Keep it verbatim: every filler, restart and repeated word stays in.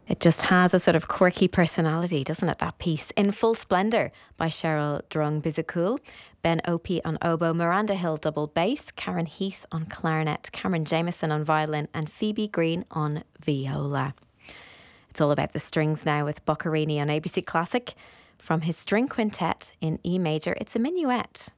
It just has a sort of quirky personality, doesn't it, that piece? In Full Splendour by Cheryl Drung Bizacool, Ben Opie on oboe, Miranda Hill double bass, Karen Heath on clarinet, Cameron Jameson on violin and Phoebe Green on viola. It's all about the strings now with Boccherini on A B C Classic. From his string quintet in E major, it's a minuet.